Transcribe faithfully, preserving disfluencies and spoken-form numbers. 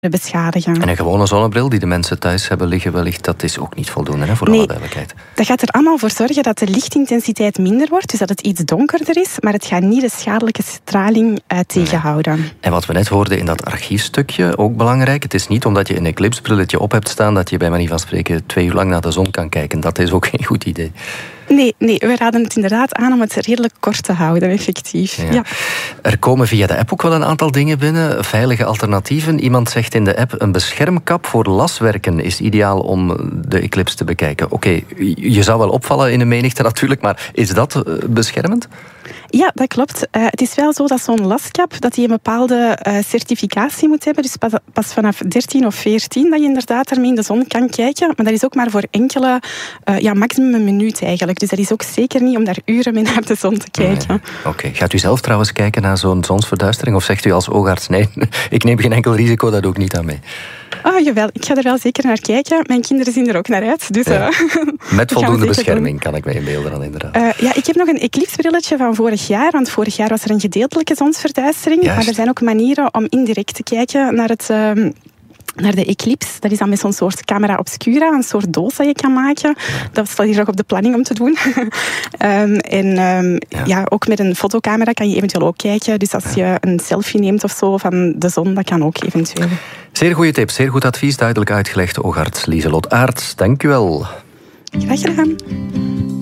beschadigen. En een gewone zonnebril die de mensen thuis hebben liggen wellicht, dat is ook niet voldoende, hè, voor nee, alle duidelijkheid. Dat gaat er allemaal voor zorgen dat de lichtintensiteit minder wordt, dus dat het iets donkerder is, maar het gaat niet de schadelijke straling uh, tegenhouden. Nee. En wat we net hoorden in dat archiefstukje, ook belangrijk, het is niet omdat je een eclipsebrilletje op hebt staan dat je bij manier van spreken twee uur lang naar de zon kan kijken. Dat is ook geen goed idee. Nee, nee, we raden het inderdaad aan om het redelijk kort te houden, effectief. Ja. Ja. Er komen via de app ook wel een aantal dingen binnen, veilige alternatieven. Iemand zegt in de app, een beschermkap voor laswerken is ideaal om de eclipse te bekijken. Oké, okay, je zou wel opvallen in een menigte natuurlijk, maar is dat beschermend? Ja, dat klopt. Uh, het is wel zo dat zo'n laskap dat die een bepaalde uh, certificatie moet hebben. Dus pas, pas vanaf dertien of veertien dat je inderdaad ermee in de zon kan kijken. Maar dat is ook maar voor enkele, uh, ja, maximum een minuut eigenlijk. Dus dat is ook zeker niet om daar uren mee naar de zon te kijken. Nee. Oké. Okay. Gaat u zelf trouwens kijken naar zo'n zonsverduistering? Of zegt u als oogarts, nee, ik neem geen enkel risico, dat doe ik niet aan mee? Oh, jawel. Ik ga er wel zeker naar kijken. Mijn kinderen zien er ook naar uit. Dus, ja. uh, Met voldoende bescherming, kan ik mij inbeelden dan inderdaad. Uh, ja, ik heb nog een eclipsebrilletje van vorig jaar. Want vorig jaar was er een gedeeltelijke zonsverduistering. Juist. Maar er zijn ook manieren om indirect te kijken naar het... Uh, naar de eclipse. Dat is dan met zo'n soort camera obscura, een soort doos dat je kan maken. Dat staat hier nog op de planning om te doen. um, en um, ja. ja, ook met een fotocamera kan je eventueel ook kijken. Dus als je een selfie neemt of zo van de zon, dat kan ook eventueel. Zeer goede tip, zeer goed advies, duidelijk uitgelegd. Oogarts Lieselot Aerts, dank u wel. Graag gedaan.